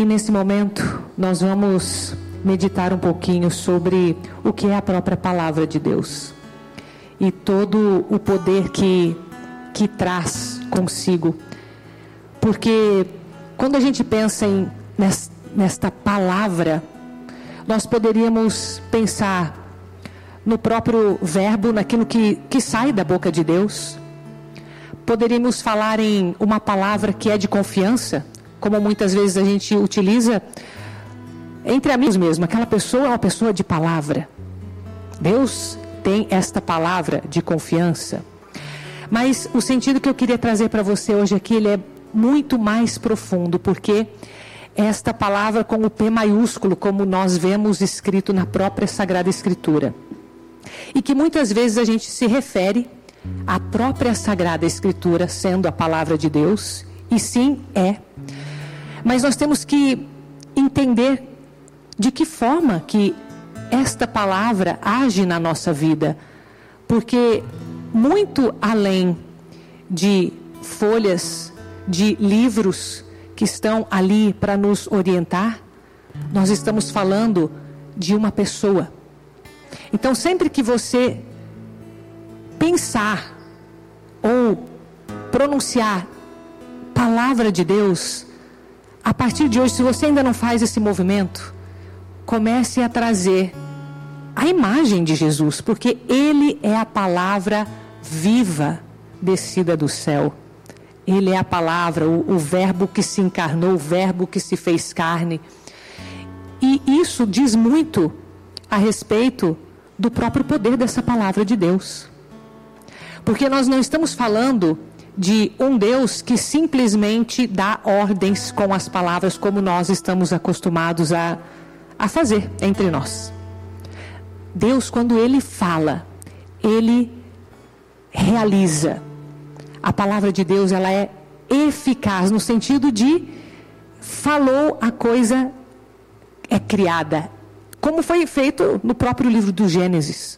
E nesse momento nós vamos meditar um pouquinho sobre o que é a própria palavra de Deus e todo o poder que traz consigo. Porque quando a gente pensa nesta palavra, nós poderíamos pensar no próprio verbo, naquilo que sai da boca de Deus. Poderíamos falar em uma palavra que é de confiança, como muitas vezes a gente utiliza entre amigos mesmo. Aquela pessoa é uma pessoa de palavra. Deus tem esta palavra de confiança. Mas o sentido que eu queria trazer para você hoje aqui, ele é muito mais profundo, porque esta palavra com o P maiúsculo, como nós vemos escrito na própria Sagrada Escritura, e que muitas vezes a gente se refere à própria Sagrada Escritura sendo a palavra de Deus, e sim é. Mas nós temos que entender de que forma que esta palavra age na nossa vida, porque muito além de folhas, de livros que estão ali para nos orientar, nós estamos falando de uma pessoa. Então, sempre que você pensar ou pronunciar palavra de Deus, a partir de hoje, se você ainda não faz esse movimento, comece a trazer a imagem de Jesus, porque Ele é a palavra viva descida do céu. Ele é a palavra, o verbo que se encarnou, o verbo que se fez carne. E isso diz muito a respeito do próprio poder dessa palavra de Deus. Porque nós não estamos falando de um Deus que simplesmente dá ordens com as palavras, como nós estamos acostumados a fazer entre nós. Deus, quando Ele fala, Ele realiza. A palavra de Deus, ela é eficaz no sentido de falou, a coisa é criada. Como foi feito no próprio livro do Gênesis.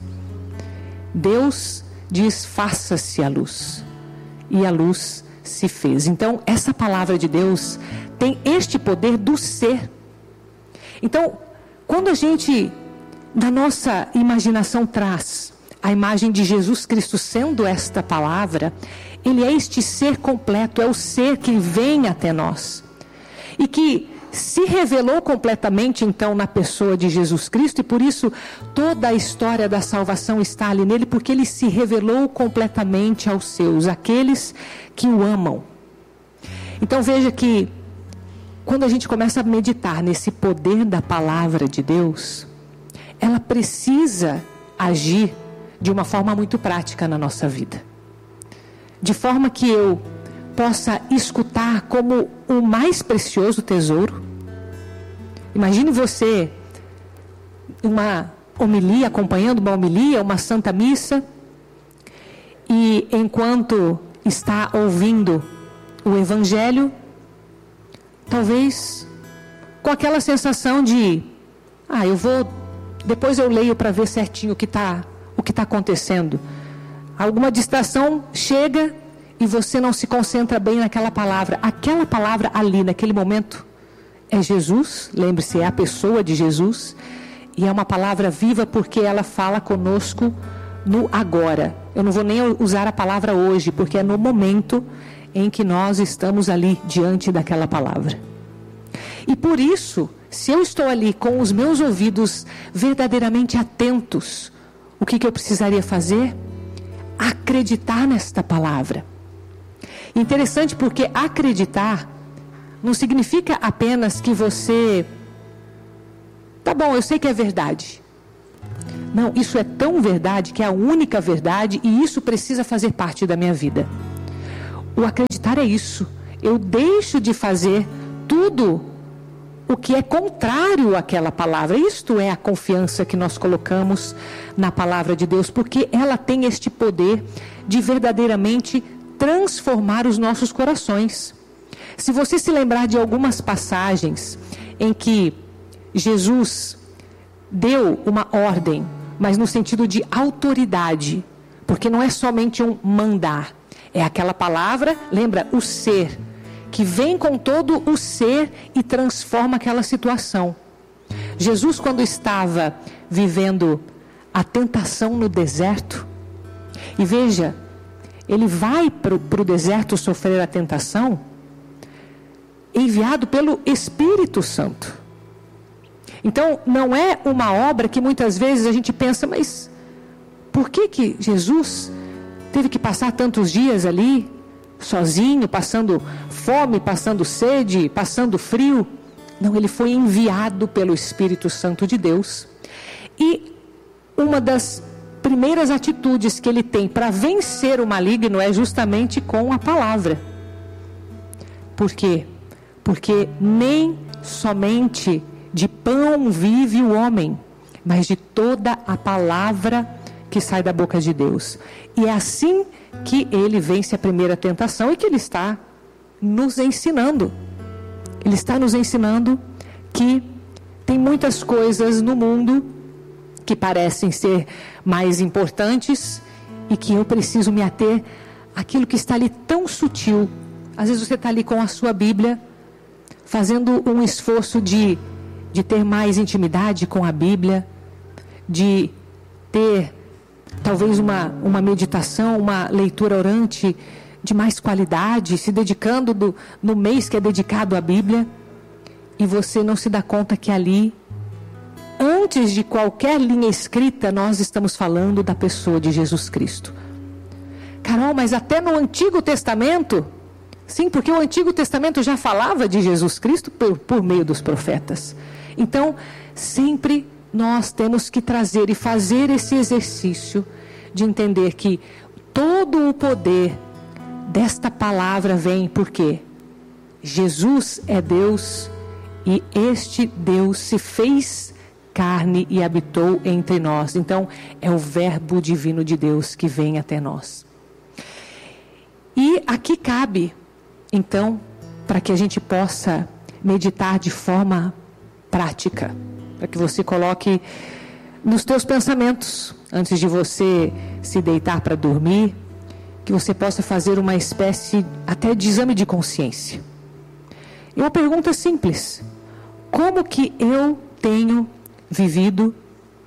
Deus diz, faça-se a luz. E a luz se fez. Então, essa palavra de Deus tem este poder do ser. Então, quando a gente, na nossa imaginação, traz a imagem de Jesus Cristo sendo esta palavra, Ele é este ser completo, é o ser que vem até nós. E que se revelou completamente, então, na pessoa de Jesus Cristo, e por isso toda a história da salvação está ali nele, porque Ele se revelou completamente aos seus, aqueles que o amam. Então veja que, quando a gente começa a meditar nesse poder da palavra de Deus, ela precisa agir de uma forma muito prática na nossa vida. De forma que eu possa escutar como o mais precioso tesouro. Imagine você, uma homilia, acompanhando uma homilia, uma santa missa, e enquanto está ouvindo o evangelho, talvez com aquela sensação de, depois eu leio para ver certinho o que está acontecendo. Alguma distração chega e você não se concentra bem naquela palavra. Aquela palavra ali, naquele momento, é Jesus. Lembre-se, é a pessoa de Jesus. E é uma palavra viva porque ela fala conosco no agora. Eu não vou nem usar a palavra hoje, porque é no momento em que nós estamos ali diante daquela palavra. E por isso, se eu estou ali com os meus ouvidos verdadeiramente atentos, o que eu precisaria fazer? Acreditar nesta palavra. Interessante, porque acreditar não significa apenas que você, tá bom, eu sei que é verdade. Não, isso é tão verdade que é a única verdade, e isso precisa fazer parte da minha vida. O acreditar é isso. Eu deixo de fazer tudo o que é contrário àquela palavra. Isto é a confiança que nós colocamos na palavra de Deus, porque ela tem este poder de verdadeiramente transformar os nossos corações. Se você se lembrar de algumas passagens em que Jesus deu uma ordem, mas no sentido de autoridade, porque não é somente um mandar, é aquela palavra, lembra, o ser, que vem com todo o ser e transforma aquela situação. Jesus, quando estava vivendo a tentação no deserto, e veja, ele vai para o deserto sofrer a tentação, enviado pelo Espírito Santo. Então, não é uma obra que muitas vezes a gente pensa, mas por que Jesus teve que passar tantos dias ali, sozinho, passando fome, passando sede, passando frio? Não, ele foi enviado pelo Espírito Santo de Deus. E uma das primeiras atitudes que ele tem para vencer o maligno é justamente com a palavra. Por quê? Porque nem somente de pão vive o homem, mas de toda a palavra que sai da boca de Deus. E é assim que ele vence a primeira tentação e que ele está nos ensinando. Ele está nos ensinando que tem muitas coisas no mundo que parecem ser mais importantes e que eu preciso me ater àquilo que está ali tão sutil. Às vezes você está ali com a sua Bíblia, fazendo um esforço de ter mais intimidade com a Bíblia, de ter talvez uma meditação, uma leitura orante de mais qualidade, se dedicando no mês que é dedicado à Bíblia, e você não se dá conta que ali, antes de qualquer linha escrita, nós estamos falando da pessoa de Jesus Cristo. Carol, mas até no Antigo Testamento? Sim, porque o Antigo Testamento já falava de Jesus Cristo por meio dos profetas. Então, sempre nós temos que trazer e fazer esse exercício de entender que todo o poder desta palavra vem porque Jesus é Deus e este Deus se fez carne e habitou entre nós. Então, é o verbo divino de Deus que vem até nós. E aqui cabe, então, para que a gente possa meditar de forma prática, para que você coloque nos teus pensamentos, antes de você se deitar para dormir, que você possa fazer uma espécie até de exame de consciência. E uma pergunta simples: como que eu tenho vivido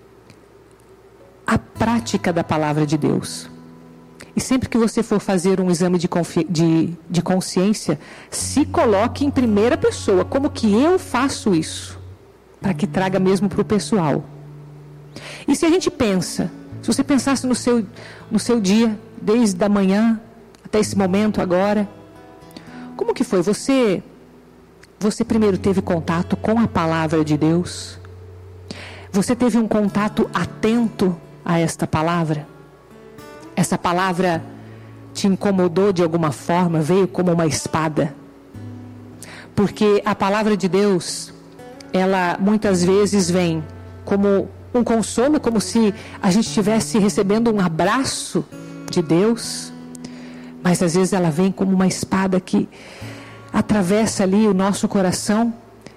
a prática da palavra de Deus? E sempre que você for fazer um exame de consciência, se coloque em primeira pessoa. Como que eu faço isso? Para que traga mesmo para o pessoal. E se a gente pensa, se você pensasse no seu dia, desde a manhã até esse momento agora, como que foi? Você primeiro teve contato com a palavra de Deus? Você teve um contato atento a esta palavra? Essa palavra te incomodou de alguma forma? Veio como uma espada? Porque a palavra de Deus, ela muitas vezes vem como um consolo, como se a gente estivesse recebendo um abraço de Deus, mas às vezes ela vem como uma espada que atravessa ali o nosso coração,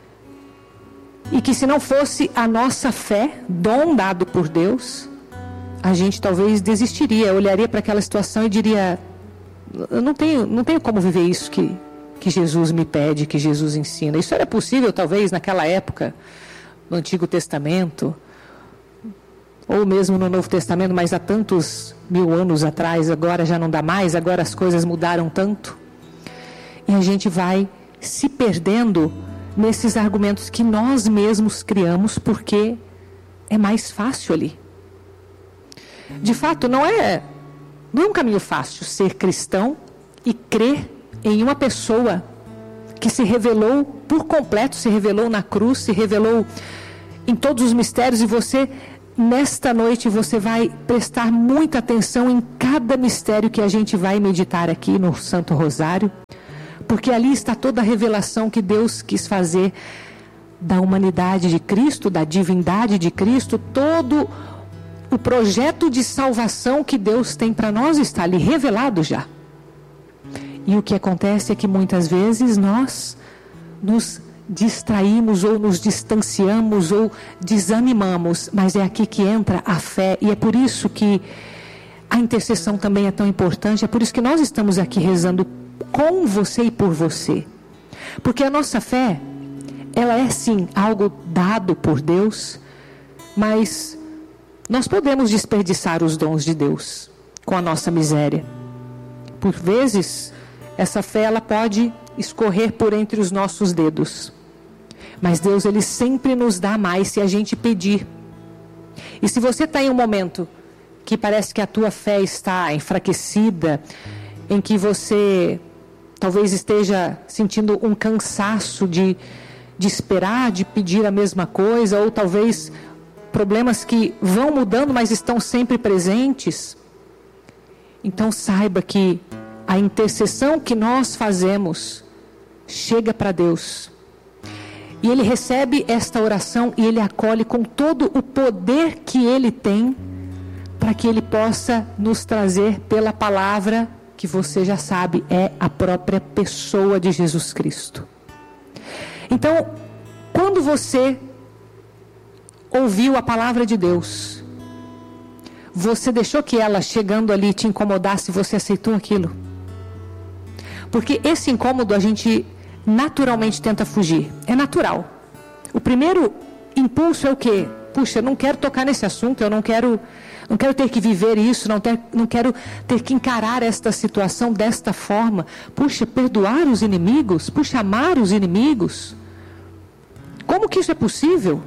e que se não fosse a nossa fé, dom dado por Deus, a gente talvez desistiria, olharia para aquela situação e diria: eu não tenho como viver isso que Jesus me pede, que Jesus ensina. Isso era possível talvez naquela época, no Antigo Testamento, ou mesmo no Novo Testamento, mas há tantos mil anos atrás. Agora já não dá mais, agora as coisas mudaram tanto. E a gente vai se perdendo nesses argumentos que nós mesmos criamos, porque é mais fácil ali. De fato, não é um caminho fácil ser cristão e crer em uma pessoa que se revelou por completo, se revelou na cruz, se revelou em todos os mistérios, e você, nesta noite, você vai prestar muita atenção em cada mistério que a gente vai meditar aqui no Santo Rosário, porque ali está toda a revelação que Deus quis fazer da humanidade de Cristo, da divindade de Cristo. Todo o projeto de salvação que Deus tem para nós está ali revelado já. E o que acontece é que muitas vezes nós nos distraímos, ou nos distanciamos, ou desanimamos, mas é aqui que entra a fé, e é por isso que a intercessão também é tão importante. É por isso que nós estamos aqui rezando com você e por você, Porque a nossa fé, ela é sim algo dado por Deus, mas nós podemos desperdiçar os dons de Deus com a nossa miséria. Por vezes, essa fé ela pode escorrer por entre os nossos dedos. Mas Deus, Ele sempre nos dá mais se a gente pedir. E se você está em um momento que parece que a tua fé está enfraquecida, em que você talvez esteja sentindo um cansaço de esperar, de pedir a mesma coisa, ou talvez problemas que vão mudando, mas estão sempre presentes, então saiba que a intercessão que nós fazemos chega para Deus. E Ele recebe esta oração e Ele acolhe com todo o poder que Ele tem, para que Ele possa nos trazer pela palavra, que você já sabe, é a própria pessoa de Jesus Cristo. Então, quando você ouviu a palavra de Deus, você deixou que ela chegando ali te incomodasse, você aceitou aquilo? Porque esse incômodo a gente naturalmente tenta fugir. É natural. O primeiro impulso é o quê? Puxa, eu não quero tocar nesse assunto, eu não quero ter que viver isso, não quero ter que encarar esta situação desta forma. Puxa, perdoar os inimigos, puxa, amar os inimigos. Como que isso é possível?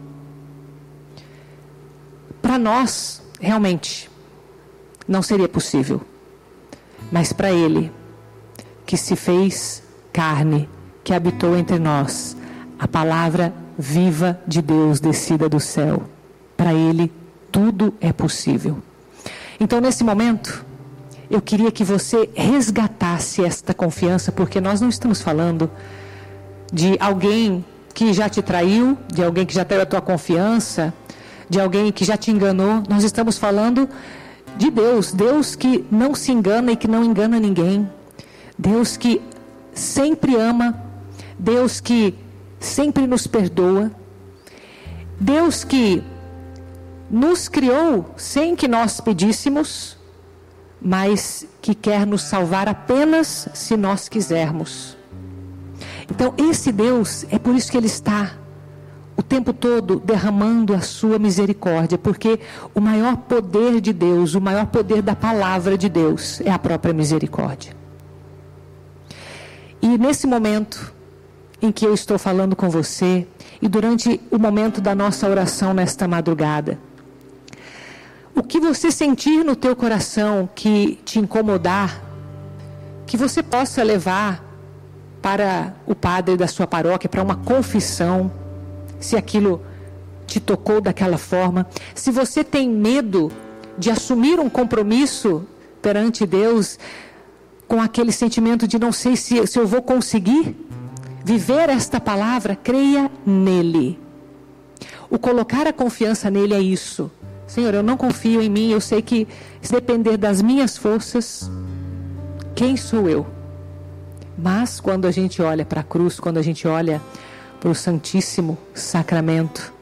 Para nós, realmente, não seria possível. Mas para Ele, que se fez carne, que habitou entre nós, a palavra viva de Deus descida do céu, para Ele tudo é possível. Então, nesse momento, eu queria que você resgatasse esta confiança, porque nós não estamos falando de alguém que já te traiu, de alguém que já traiu a tua confiança, de alguém que já te enganou. Nós estamos falando de Deus, Deus que não se engana e que não engana ninguém, Deus que sempre ama, Deus que sempre nos perdoa, Deus que nos criou sem que nós pedíssemos, mas que quer nos salvar apenas se nós quisermos. Então esse Deus, é por isso que Ele está o tempo todo derramando a sua misericórdia, porque o maior poder de Deus, o maior poder da palavra de Deus é a própria misericórdia. E nesse momento em que eu estou falando com você, e durante o momento da nossa oração nesta madrugada, o que você sentir no teu coração que te incomodar, que você possa levar para o padre da sua paróquia, para uma confissão, se aquilo te tocou daquela forma. Se você tem medo de assumir um compromisso perante Deus, com aquele sentimento de não sei se eu vou conseguir viver esta palavra, creia nele. O colocar a confiança nele é isso. Senhor, eu não confio em mim, eu sei que se depender das minhas forças, quem sou eu? Mas quando a gente olha para a cruz, quando a gente olha para o Santíssimo Sacramento,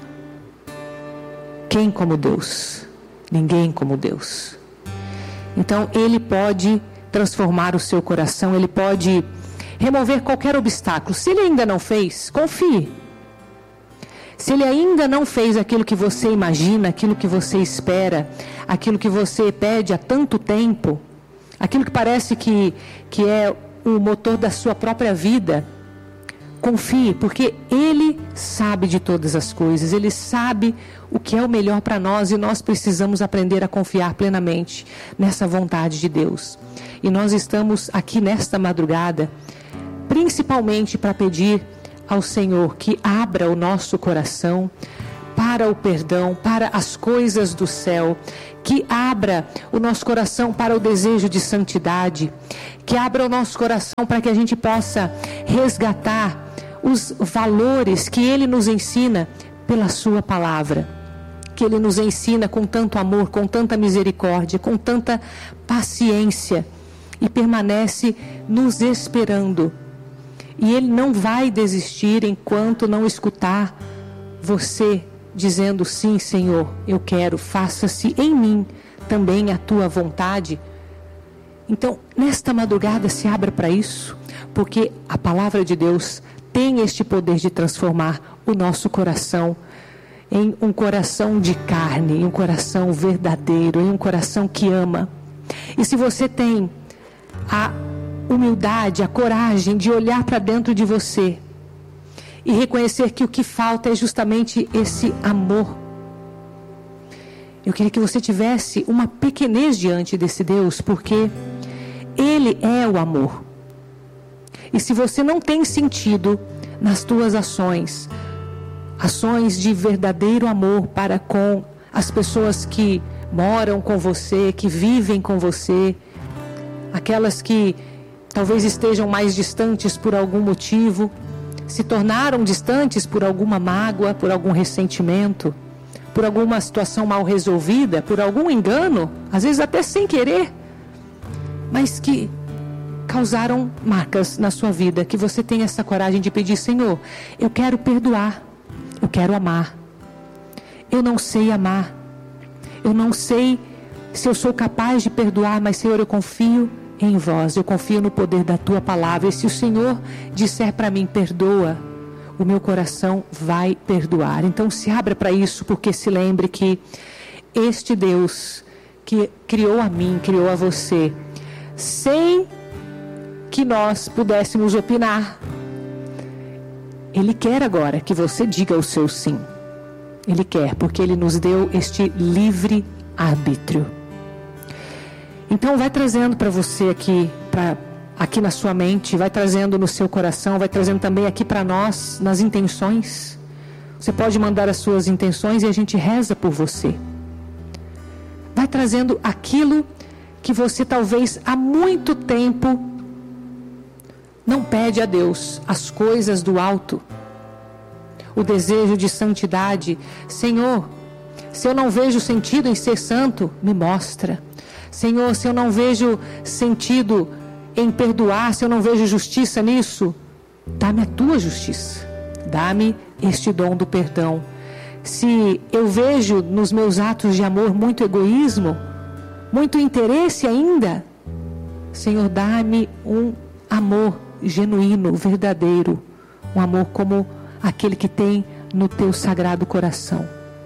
quem como Deus? Ninguém como Deus. Então Ele pode transformar o seu coração, Ele pode remover qualquer obstáculo. Se Ele ainda não fez, confie. Se Ele ainda não fez aquilo que você imagina, aquilo que você espera, aquilo que você pede há tanto tempo, aquilo que parece que é o motor da sua própria vida, confie, porque Ele sabe de todas as coisas, Ele sabe o que é o melhor para nós, e nós precisamos aprender a confiar plenamente nessa vontade de Deus. E nós estamos aqui nesta madrugada, principalmente para pedir ao Senhor que abra o nosso coração para o perdão, para as coisas do céu, que abra o nosso coração para o desejo de santidade, que abra o nosso coração para que a gente possa resgatar os valores que Ele nos ensina pela sua palavra, que Ele nos ensina com tanto amor, com tanta misericórdia, com tanta paciência, e permanece nos esperando. E Ele não vai desistir enquanto não escutar você dizendo: sim, Senhor, eu quero, faça-se em mim também a tua vontade. Então, nesta madrugada, se abra para isso. porque a palavra de Deus tem este poder de transformar o nosso coração em um coração de carne, em um coração verdadeiro, em um coração que ama. E se você tem a humildade, a coragem de olhar para dentro de você e reconhecer que o que falta é justamente esse amor, eu queria que você tivesse uma pequenez diante desse Deus, porque Ele é o amor. E se você não tem sentido nas tuas ações de verdadeiro amor para com as pessoas que moram com você, que vivem com você, aquelas que talvez estejam mais distantes por algum motivo, se tornaram distantes por alguma mágoa, por algum ressentimento, por alguma situação mal resolvida, por algum engano, às vezes até sem querer, mas que causaram marcas na sua vida, que você tenha essa coragem de pedir: Senhor, eu quero perdoar, eu quero amar. Eu não sei amar, eu não sei se eu sou capaz de perdoar, mas Senhor, eu confio em vós, eu confio no poder da tua palavra. E se o Senhor disser para mim: perdoa, o meu coração vai perdoar. Então se abra para isso, porque se lembre que este Deus que criou a mim, criou a você, sem que nós pudéssemos opinar, Ele quer agora que você diga o seu sim. Ele quer, porque Ele nos deu este livre arbítrio. Então vai trazendo para você aqui na sua mente, vai trazendo no seu coração, vai trazendo também aqui para nós, nas intenções. Você pode mandar as suas intenções e a gente reza por você. Vai trazendo aquilo que você talvez há muito tempo não pede a Deus, as coisas do alto, o desejo de santidade. Senhor, se eu não vejo sentido em ser santo, me mostra. Senhor, se eu não vejo sentido em perdoar, se eu não vejo justiça nisso, dá-me a tua justiça, dá-me este dom do perdão. Se eu vejo nos meus atos de amor muito egoísmo, muito interesse ainda, Senhor, dá-me um amor genuíno, verdadeiro, um amor como aquele que tem no teu sagrado coração.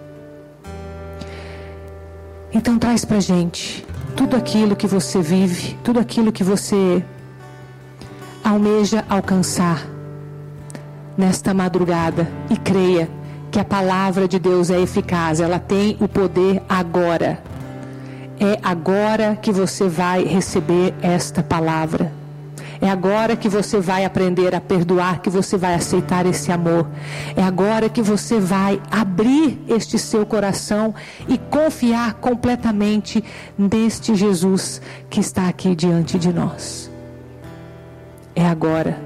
Então traz pra gente tudo aquilo que você vive, tudo aquilo que você almeja alcançar nesta madrugada, e creia que a palavra de Deus é eficaz, ela tem o poder agora. É agora que você vai receber esta palavra. É agora que você vai aprender a perdoar, que você vai aceitar esse amor. É agora que você vai abrir este seu coração e confiar completamente neste Jesus que está aqui diante de nós. É agora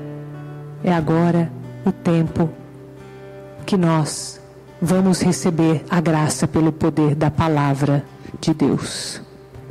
o tempo que nós vamos receber a graça pelo poder da palavra de Deus.